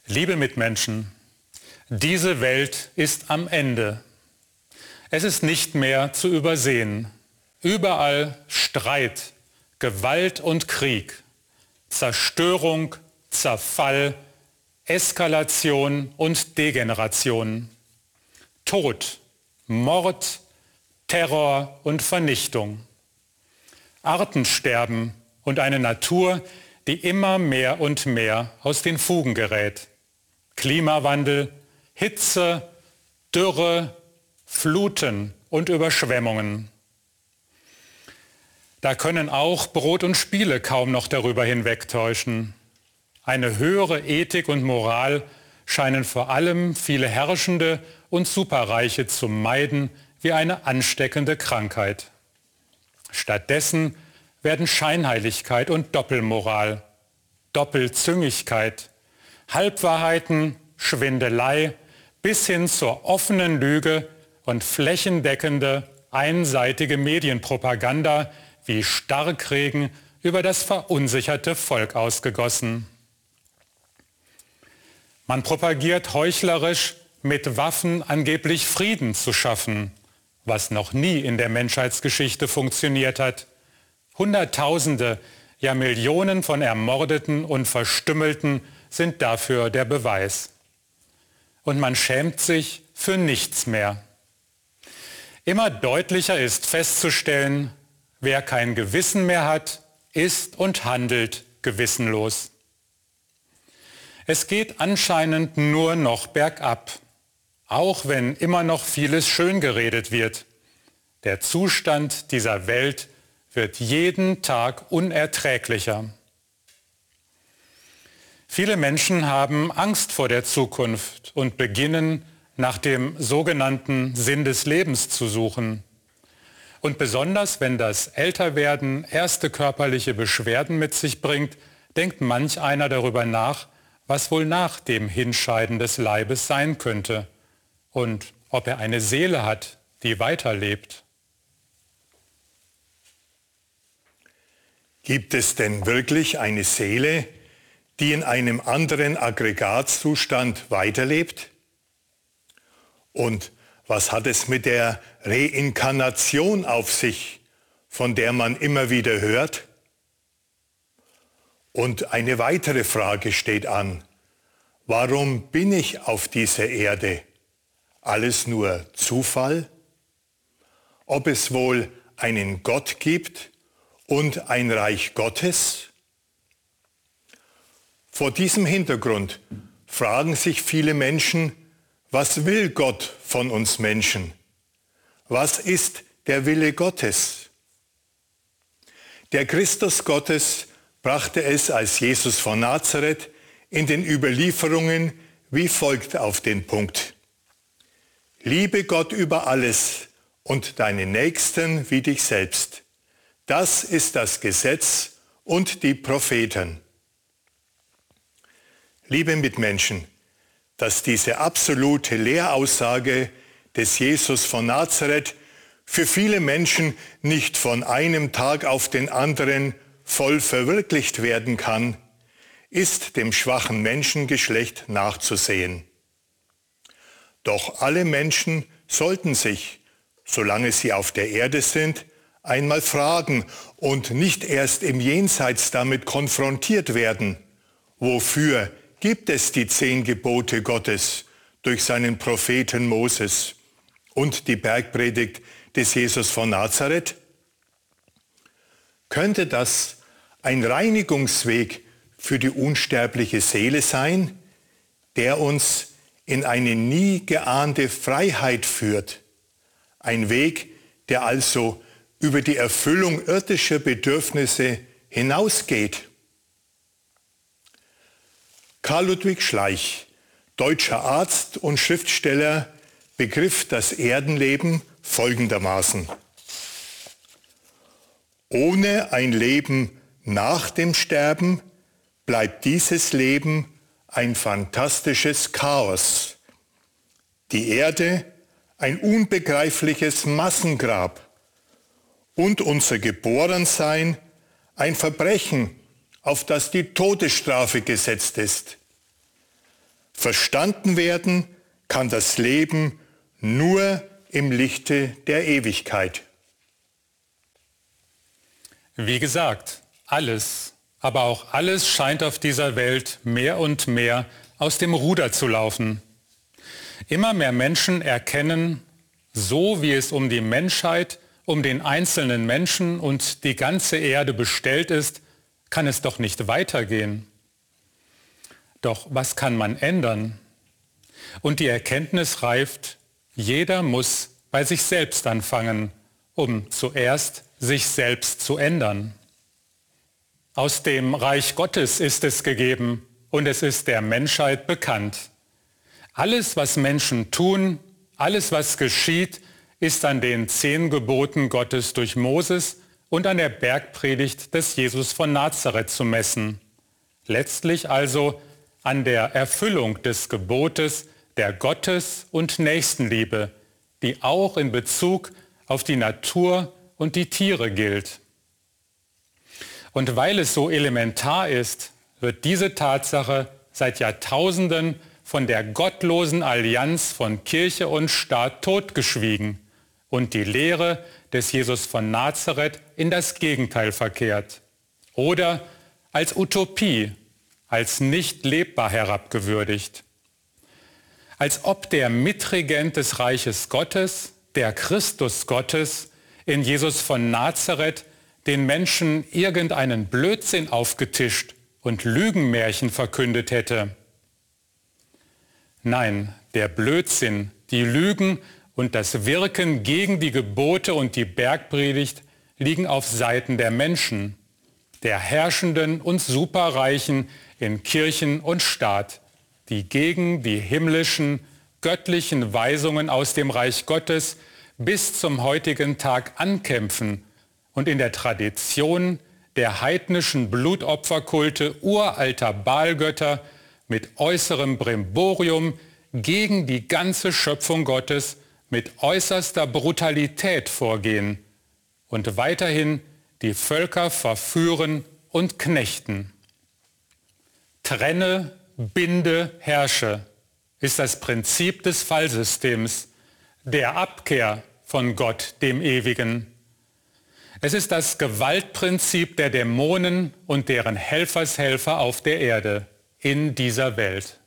Liebe Mitmenschen, diese Welt ist am Ende. Es ist nicht mehr zu übersehen. Überall Streit, Gewalt und Krieg, Zerstörung, Zerfall, Eskalation und Degeneration, Tod, Mord, Terror und Vernichtung, Artensterben und eine Natur, die immer mehr und mehr aus den Fugen gerät. Klimawandel, Hitze, Dürre, Fluten und Überschwemmungen. Da können auch Brot und Spiele kaum noch darüber hinwegtäuschen. Eine höhere Ethik und Moral scheinen vor allem viele Herrschende und Superreiche zu meiden wie eine ansteckende Krankheit. Stattdessen werden Scheinheiligkeit und Doppelmoral, Doppelzüngigkeit, Halbwahrheiten, Schwindelei bis hin zur offenen Lüge und flächendeckende, einseitige Medienpropaganda wie Starkregen über das verunsicherte Volk ausgegossen. Man propagiert heuchlerisch, mit Waffen angeblich Frieden zu schaffen, was noch nie in der Menschheitsgeschichte funktioniert hat. Hunderttausende, ja Millionen von Ermordeten und Verstümmelten sind dafür der Beweis. Und man schämt sich für nichts mehr. Immer deutlicher ist festzustellen, wer kein Gewissen mehr hat, ist und handelt gewissenlos. Es geht anscheinend nur noch bergab, auch wenn immer noch vieles schön geredet wird. Der Zustand dieser Welt wird jeden Tag unerträglicher. Viele Menschen haben Angst vor der Zukunft und beginnen, nach dem sogenannten Sinn des Lebens zu suchen. Und besonders wenn das Älterwerden erste körperliche Beschwerden mit sich bringt, denkt manch einer darüber nach, was wohl nach dem Hinscheiden des Leibes sein könnte und ob er eine Seele hat, die weiterlebt. Gibt es denn wirklich eine Seele, die in einem anderen Aggregatzustand weiterlebt? Und was hat es mit der Reinkarnation auf sich, von der man immer wieder hört? Und eine weitere Frage steht an. Warum bin ich auf dieser Erde? Alles nur Zufall? Ob es wohl einen Gott gibt und ein Reich Gottes? Vor diesem Hintergrund fragen sich viele Menschen, was will Gott von uns Menschen? Was ist der Wille Gottes? Der Christus Gottes brachte es als Jesus von Nazareth in den Überlieferungen wie folgt auf den Punkt. Liebe Gott über alles und deinen Nächsten wie dich selbst. Das ist das Gesetz und die Propheten. Liebe Mitmenschen, dass diese absolute Lehraussage des Jesus von Nazareth für viele Menschen nicht von einem Tag auf den anderen voll verwirklicht werden kann, ist dem schwachen Menschengeschlecht nachzusehen. Doch alle Menschen sollten sich, solange sie auf der Erde sind, einmal fragen und nicht erst im Jenseits damit konfrontiert werden, wofür gibt es die 10 Gebote Gottes durch seinen Propheten Moses und die Bergpredigt des Jesus von Nazareth? Könnte das ein Reinigungsweg für die unsterbliche Seele sein, der uns in eine nie geahnte Freiheit führt? Ein Weg, der also über die Erfüllung irdischer Bedürfnisse hinausgeht. Karl Ludwig Schleich, deutscher Arzt und Schriftsteller, begriff das Erdenleben folgendermaßen. Ohne ein Leben nach dem Sterben bleibt dieses Leben ein fantastisches Chaos. Die Erde ein unbegreifliches Massengrab und unser Geborensein ein Verbrechen, auf das die Todesstrafe gesetzt ist. Verstanden werden kann das Leben nur im Lichte der Ewigkeit. Wie gesagt, alles, aber auch alles scheint auf dieser Welt mehr und mehr aus dem Ruder zu laufen. Immer mehr Menschen erkennen, so wie es um die Menschheit, um den einzelnen Menschen und die ganze Erde bestellt ist, kann es doch nicht weitergehen. Doch was kann man ändern? Und die Erkenntnis reift, jeder muss bei sich selbst anfangen, um zuerst sich selbst zu ändern. Aus dem Reich Gottes ist es gegeben und es ist der Menschheit bekannt. Alles, was Menschen tun, alles, was geschieht, ist an den 10 Geboten Gottes durch Moses und an der Bergpredigt des Jesus von Nazareth zu messen. Letztlich also an der Erfüllung des Gebotes der Gottes- und Nächstenliebe, die auch in Bezug auf die Natur und die Tiere gilt. Und weil es so elementar ist, wird diese Tatsache seit Jahrtausenden von der gottlosen Allianz von Kirche und Staat totgeschwiegen und die Lehre des Jesus von Nazareth in das Gegenteil verkehrt oder als Utopie, als nicht lebbar herabgewürdigt. Als ob der Mitregent des Reiches Gottes, der Christus Gottes, in Jesus von Nazareth den Menschen irgendeinen Blödsinn aufgetischt und Lügenmärchen verkündet hätte. Nein, der Blödsinn, die Lügen und das Wirken gegen die Gebote und die Bergpredigt liegen auf Seiten der Menschen, der Herrschenden und Superreichen in Kirchen und Staat, die gegen die himmlischen, göttlichen Weisungen aus dem Reich Gottes bis zum heutigen Tag ankämpfen und in der Tradition der heidnischen Blutopferkulte uralter Baalgötter mit äußerem Brimborium gegen die ganze Schöpfung Gottes mit äußerster Brutalität vorgehen und weiterhin die Völker verführen und knechten. Trenne, binde, herrsche ist das Prinzip des Fallsystems, der Abkehr von Gott, dem Ewigen. Es ist das Gewaltprinzip der Dämonen und deren Helfershelfer auf der Erde, in dieser Welt.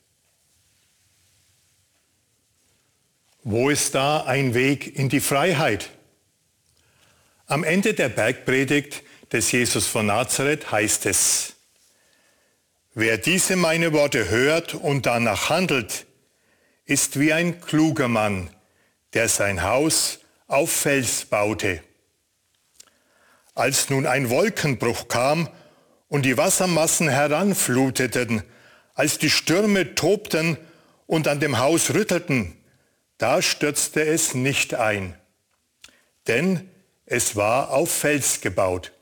Wo ist da ein Weg in die Freiheit? Am Ende der Bergpredigt des Jesus von Nazareth heißt es: Wer diese meine Worte hört und danach handelt, ist wie ein kluger Mann, der sein Haus auf Fels baute. Als nun ein Wolkenbruch kam und die Wassermassen heranfluteten, als die Stürme tobten und an dem Haus rüttelten, da stürzte es nicht ein, denn es war auf Fels gebaut.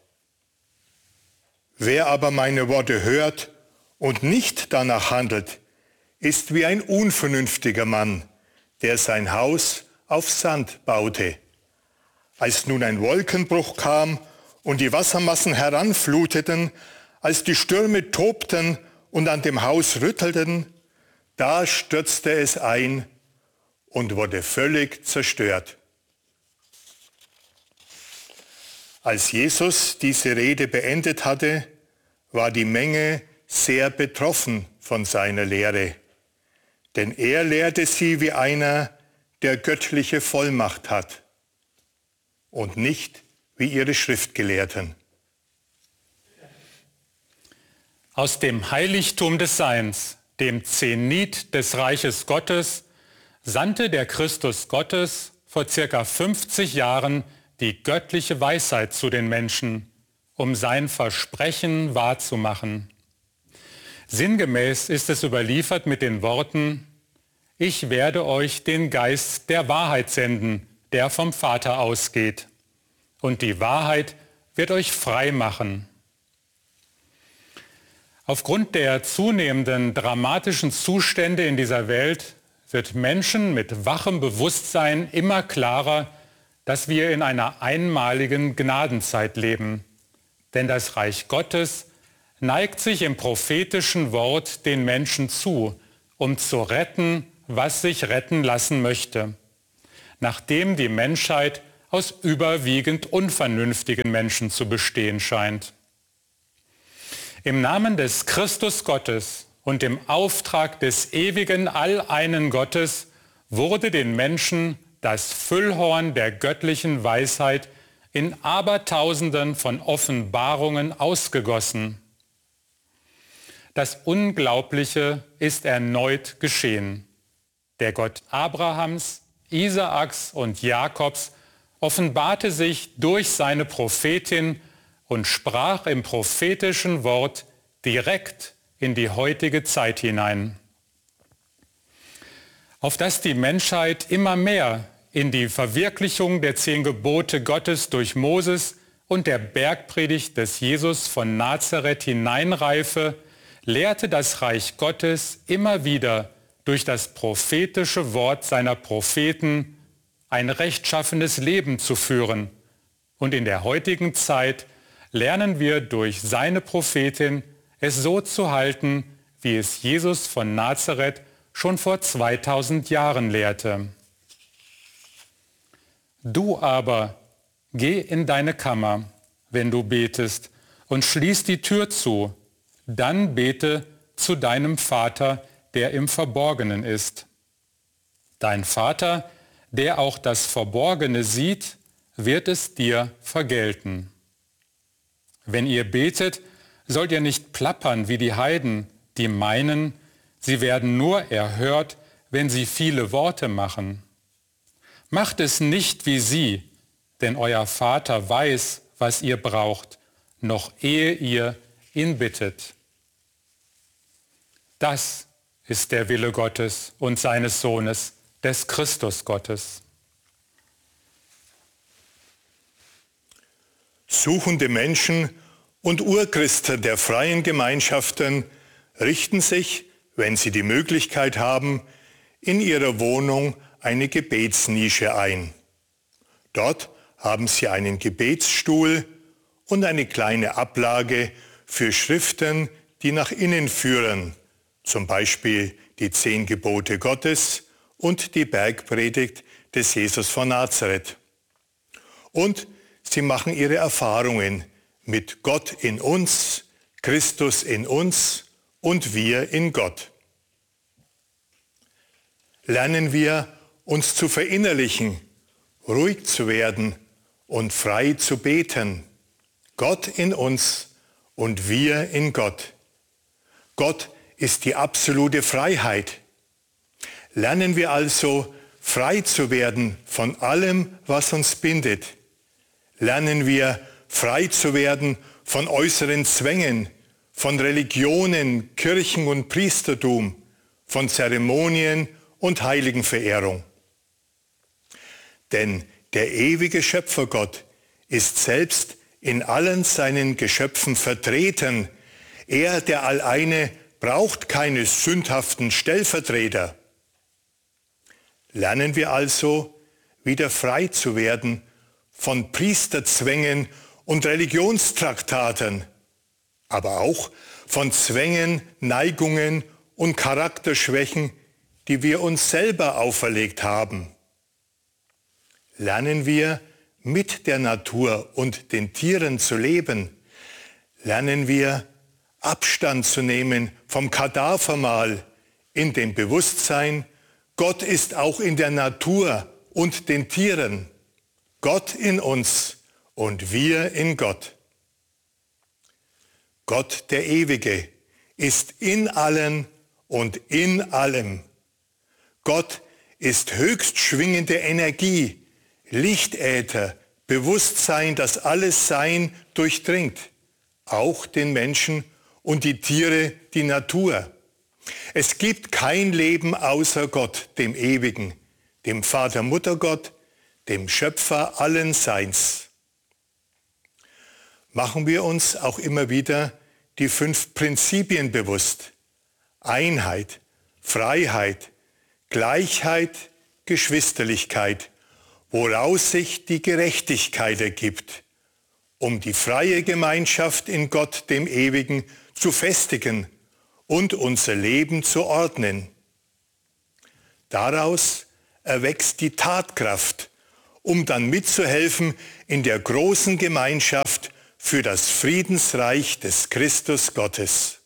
Wer aber meine Worte hört und nicht danach handelt, ist wie ein unvernünftiger Mann, der sein Haus auf Sand baute. Als nun ein Wolkenbruch kam und die Wassermassen heranfluteten, als die Stürme tobten und an dem Haus rüttelten, da stürzte es ein und wurde völlig zerstört. Als Jesus diese Rede beendet hatte, war die Menge sehr betroffen von seiner Lehre. Denn er lehrte sie wie einer, der göttliche Vollmacht hat und nicht wie ihre Schriftgelehrten. Aus dem Heiligtum des Seins, dem Zenit des Reiches Gottes, sandte der Christus Gottes vor ca. 50 Jahren die göttliche Weisheit zu den Menschen, um sein Versprechen wahrzumachen. Sinngemäß ist es überliefert mit den Worten: Ich werde euch den Geist der Wahrheit senden, der vom Vater ausgeht. Und die Wahrheit wird euch frei machen. Aufgrund der zunehmenden dramatischen Zustände in dieser Welt wird Menschen mit wachem Bewusstsein immer klarer, dass wir in einer einmaligen Gnadenzeit leben. Denn das Reich Gottes neigt sich im prophetischen Wort den Menschen zu um zu retten, was sich retten lassen möchte, nachdem die Menschheit aus überwiegend unvernünftigen Menschen zu bestehen scheint. Im Namen des Christus Gottes und im Auftrag des ewigen Alleinen Gottes wurde den Menschen das Füllhorn der göttlichen Weisheit in Abertausenden von Offenbarungen ausgegossen. Das Unglaubliche ist erneut geschehen. Der Gott Abrahams, Isaaks und Jakobs offenbarte sich durch seine Prophetin und sprach im prophetischen Wort direkt in die heutige Zeit hinein. Auf dass die Menschheit immer mehr in die Verwirklichung der 10 Gebote Gottes durch Moses und der Bergpredigt des Jesus von Nazareth hineinreife, lehrte das Reich Gottes immer wieder durch das prophetische Wort seiner Propheten ein rechtschaffenes Leben zu führen. Und in der heutigen Zeit lernen wir durch seine Prophetin, es so zu halten, wie es Jesus von Nazareth schon vor 2000 Jahren lehrte. Du aber, geh in deine Kammer, wenn du betest, und schließ die Tür zu. Dann bete zu deinem Vater, der im Verborgenen ist. Dein Vater, der auch das Verborgene sieht, wird es dir vergelten. Wenn ihr betet, sollt ihr nicht plappern wie die Heiden, die meinen, sie werden nur erhört, wenn sie viele Worte machen. Macht es nicht wie sie, denn euer Vater weiß, was ihr braucht, noch ehe ihr ihn bittet. Das ist der Wille Gottes und seines Sohnes, des Christus Gottes. Suchende Menschen und Urchristen der freien Gemeinschaften richten sich, wenn sie die Möglichkeit haben, in ihrer Wohnung eine Gebetsnische ein. Dort haben sie einen Gebetsstuhl und eine kleine Ablage für Schriften, die nach innen führen, zum Beispiel die 10 Gebote Gottes und die Bergpredigt des Jesus von Nazareth. Und sie machen ihre Erfahrungen mit Gott in uns, Christus in uns und wir in Gott. Lernen wir, uns zu verinnerlichen, ruhig zu werden und frei zu beten. Gott in uns und wir in Gott. Gott ist die absolute Freiheit. Lernen wir also, frei zu werden von allem, was uns bindet. Lernen wir, frei zu werden von äußeren Zwängen, von Religionen, Kirchen und Priestertum, von Zeremonien und Heiligenverehrung. Denn der ewige Schöpfergott ist selbst in allen seinen Geschöpfen vertreten. Er, der Alleine, braucht keine sündhaften Stellvertreter. Lernen wir also, wieder frei zu werden von Priesterzwängen und Religionstraktaten, aber auch von Zwängen, Neigungen und Charakterschwächen, die wir uns selber auferlegt haben. Lernen wir, mit der Natur und den Tieren zu leben. Lernen wir, Abstand zu nehmen vom Kadavermahl in dem Bewusstsein, Gott ist auch in der Natur und den Tieren. Gott in uns und wir in Gott. Gott der Ewige ist in allen und in allem. Gott ist höchst schwingende Energie, Lichtäther, Bewusstsein, das alles Sein durchdringt, auch den Menschen und die Tiere, die Natur. Es gibt kein Leben außer Gott, dem Ewigen, dem Vater-Mutter-Gott, dem Schöpfer allen Seins. Machen wir uns auch immer wieder die 5 Prinzipien bewusst. Einheit, Freiheit, Gleichheit, Geschwisterlichkeit, woraus sich die Gerechtigkeit ergibt, um die freie Gemeinschaft in Gott, dem Ewigen, zu festigen und unser Leben zu ordnen. Daraus erwächst die Tatkraft, um dann mitzuhelfen in der großen Gemeinschaft für das Friedensreich des Christus Gottes.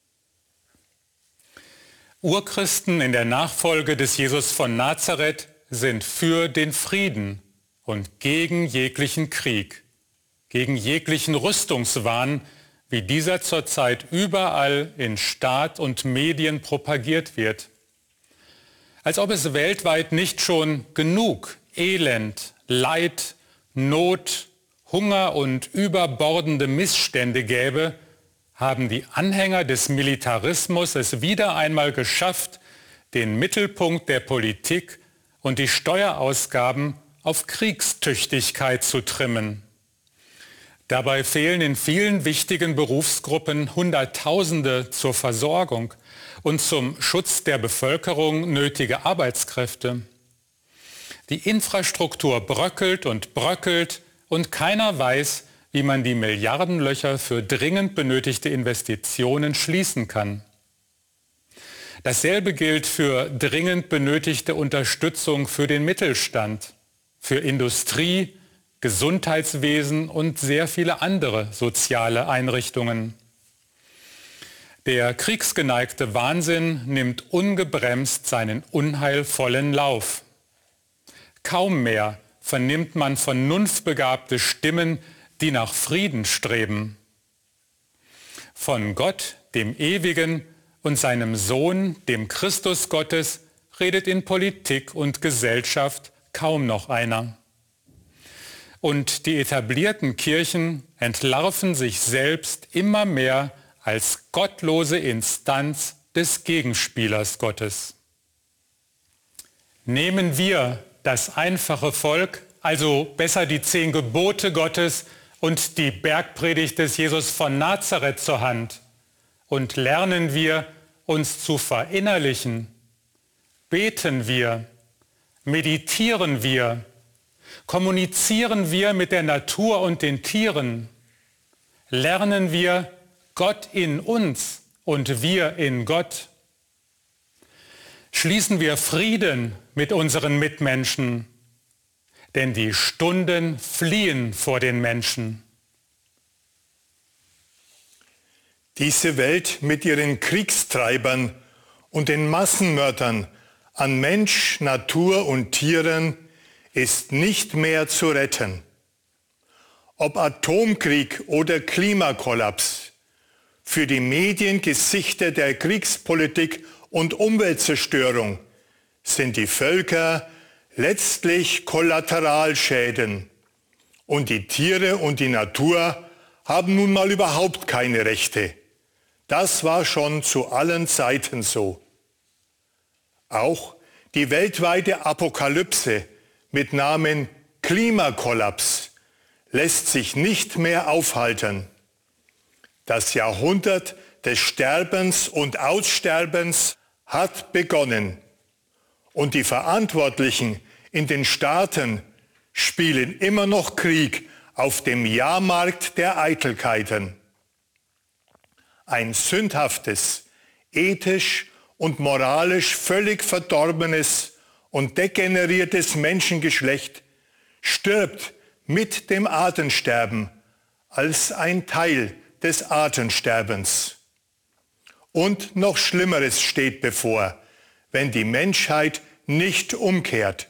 Urchristen in der Nachfolge des Jesus von Nazareth sind für den Frieden und gegen jeglichen Krieg, gegen jeglichen Rüstungswahn, wie dieser zurzeit überall in Staat und Medien propagiert wird. Als ob es weltweit nicht schon genug Elend, Leid, Not, Hunger und überbordende Missstände gäbe, haben die Anhänger des Militarismus es wieder einmal geschafft, den Mittelpunkt der Politik und die Steuerausgaben auf Kriegstüchtigkeit zu trimmen. Dabei fehlen in vielen wichtigen Berufsgruppen Hunderttausende zur Versorgung und zum Schutz der Bevölkerung nötige Arbeitskräfte. Die Infrastruktur bröckelt und keiner weiß, wie man die Milliardenlöcher für dringend benötigte Investitionen schließen kann. Dasselbe gilt für dringend benötigte Unterstützung für den Mittelstand, für Industrie, Gesundheitswesen und sehr viele andere soziale Einrichtungen. Der kriegsgeneigte Wahnsinn nimmt ungebremst seinen unheilvollen Lauf. Kaum mehr vernimmt man vernunftbegabte Stimmen, die nach Frieden streben. Von Gott, dem Ewigen, und seinem Sohn, dem Christus Gottes, redet in Politik und Gesellschaft kaum noch einer. Und die etablierten Kirchen entlarven sich selbst immer mehr als gottlose Instanz des Gegenspielers Gottes. Nehmen wir das einfache Volk, also besser die 10 Gebote Gottes und die Bergpredigt des Jesus von Nazareth zur Hand und lernen wir, uns zu verinnerlichen, beten wir, meditieren wir, kommunizieren wir mit der Natur und den Tieren, lernen wir Gott in uns und wir in Gott. Schließen wir Frieden mit unseren Mitmenschen, denn die Stunden fliehen vor den Menschen. Diese Welt mit ihren Kriegstreibern und den Massenmördern an Mensch, Natur und Tieren ist nicht mehr zu retten. Ob Atomkrieg oder Klimakollaps, für die Medien Gesichter der Kriegspolitik und Umweltzerstörung sind die Völker letztlich Kollateralschäden. Und die Tiere und die Natur haben nun mal überhaupt keine Rechte. Das war schon zu allen Zeiten so. Auch die weltweite Apokalypse mit Namen Klimakollaps lässt sich nicht mehr aufhalten. Das Jahrhundert des Sterbens und Aussterbens hat begonnen. Und die Verantwortlichen in den Staaten spielen immer noch Krieg auf dem Jahrmarkt der Eitelkeiten. Ein sündhaftes, ethisch und moralisch völlig verdorbenes und degeneriertes Menschengeschlecht stirbt mit dem Artensterben als ein Teil des Artensterbens. Und noch Schlimmeres steht bevor, wenn die Menschheit nicht umkehrt.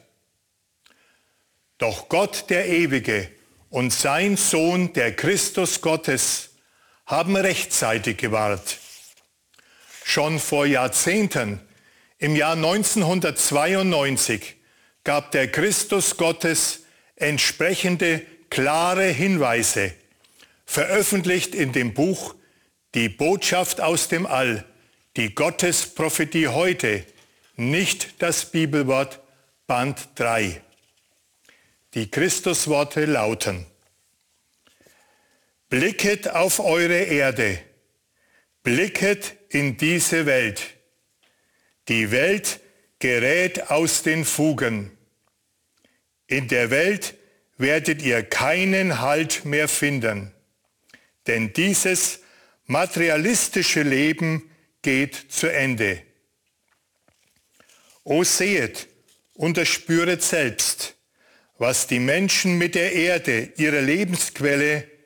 Doch Gott, der Ewige, und sein Sohn, der Christus Gottes, haben rechtzeitig gewarnt. Schon vor Jahrzehnten, im Jahr 1992, gab der Christus Gottes entsprechende klare Hinweise, veröffentlicht in dem Buch Die Botschaft aus dem All, die Gottesprophetie heute, nicht das Bibelwort, Band 3. Die Christusworte lauten: Blicket auf eure Erde, blicket in diese Welt. Die Welt gerät aus den Fugen. In der Welt werdet ihr keinen Halt mehr finden, denn dieses materialistische Leben geht zu Ende. O sehet und erspüret selbst, was die Menschen mit der Erde, ihrer Lebensquelle,